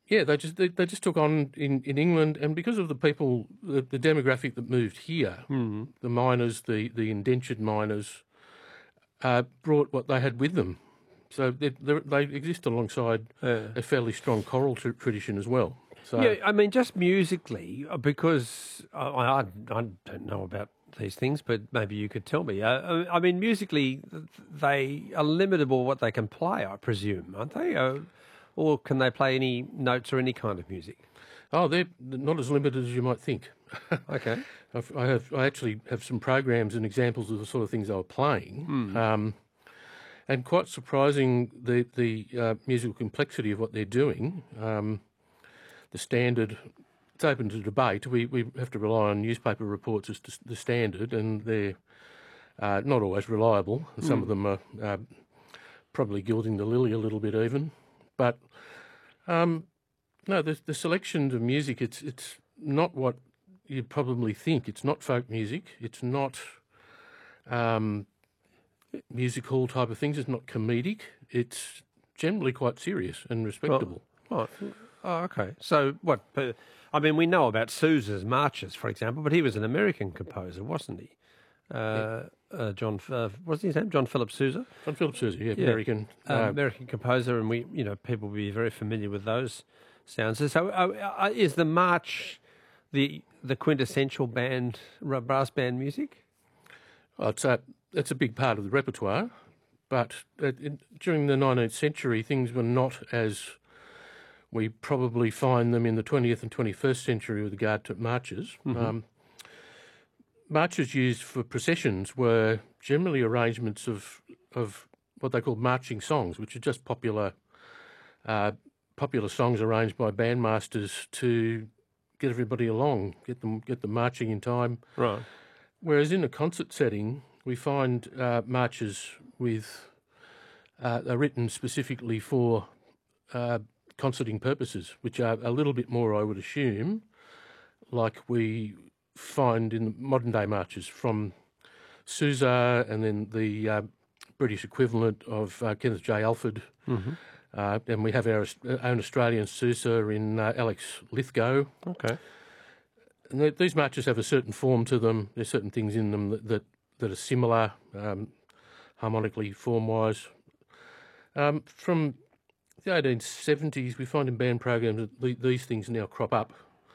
Yeah, they just took on in England, and because of the people, the demographic that moved here, the miners, the indentured miners, brought what they had with them. So they exist alongside a fairly strong choral tradition as well. So, yeah, I mean, just musically, because I don't know about these things, but maybe you could tell me. I mean, musically, they are limitable what they can play, I presume, aren't they? Or can they play any notes or any kind of music? oh, they're not as limited as you might think. Okay. I actually have some programs and examples of the sort of things they were playing. And quite surprising, the musical complexity of what they're doing. The standard, it's open to debate. We have to rely on newspaper reports as to the standard, and they're not always reliable. Some of them are probably gilding the lily a little bit even. But no, the selection of music, it's not what you'd probably think. It's not folk music. It's not music hall type of things. It's not comedic. It's generally quite serious and respectable. Right. Oh, okay. So what? I mean, we know about Sousa's marches, for example, but he was an American composer, wasn't he? John, what's his name? John Philip Sousa. John Philip Sousa, yeah. American. American composer, and people will be very familiar with those sounds. So, is the march the quintessential brass band music? Well, it's a big part of the repertoire, but during the 19th century, things were not as we probably find them in the 20th and 21st century with regard to marches. Marches used for processions were generally arrangements of what they called marching songs, which are just popular songs arranged by bandmasters to get everybody along, get them marching in time. Right. Whereas in a concert setting, we find marches are written specifically for concerting purposes, which are a little bit more, I would assume, like we find in the modern day marches from Sousa and then the British equivalent of Kenneth J. Alford. And we have our own Australian Sousa in Alex Lithgow. Okay. And these marches have a certain form to them. There's certain things in them that are similar, harmonically, form-wise. From the 1870s, we find in band programs that these things now crop up,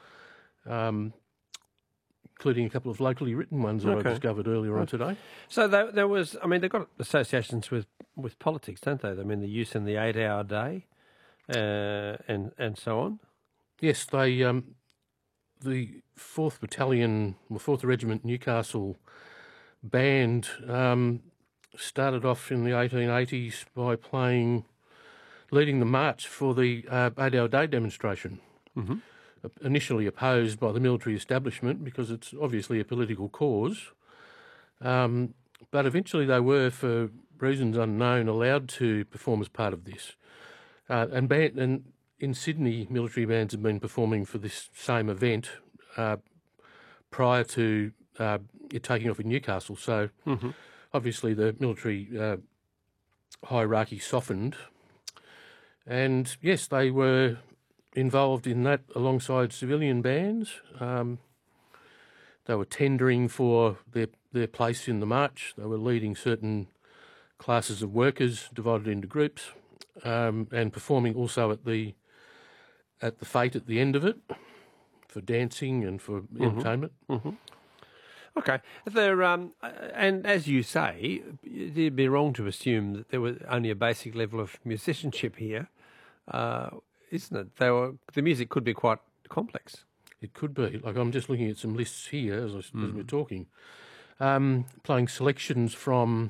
including a couple of locally written ones that I discovered earlier on today. So there was, I mean, they've got associations with politics, don't they? I mean, the use in the 8-hour day and so on. Yes, they the 4th Battalion, or 4th Regiment Newcastle band started off in the 1880s by leading the march for the 8-hour day demonstration. Initially opposed by the military establishment because it's obviously a political cause, but eventually they were, for reasons unknown, allowed to perform as part of this. And in Sydney, military bands have been performing for this same event prior to it taking off in Newcastle. So obviously the military hierarchy softened, and yes, they were involved in that alongside civilian bands. They were tendering for their place in the march. They were leading certain classes of workers divided into groups, and performing also at the fete at the end of it for dancing and for entertainment. Okay. And as you say, it'd be wrong to assume that there was only a basic level of musicianship here. Isn't it? The music could be quite complex. It could be. Like, I'm just looking at some lists here as we're talking, playing selections from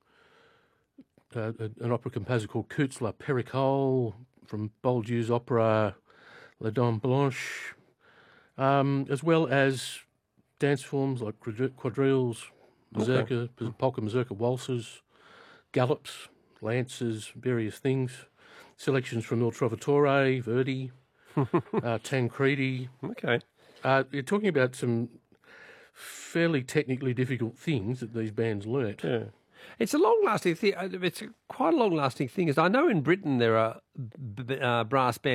an opera composer called Coutts La Pericole, from Bouldieu's opera La Dame Blanche, as well as dance forms like quadrilles, mazurka, polka mazurka waltzes, gallops, lances, various things. Selections from Il Trovatore, Verdi, Tancredi. Okay. You're talking about some fairly technically difficult things that these bands learnt. Yeah. It's a long-lasting thing. It's quite a long-lasting thing. As I know in Britain there are brass bands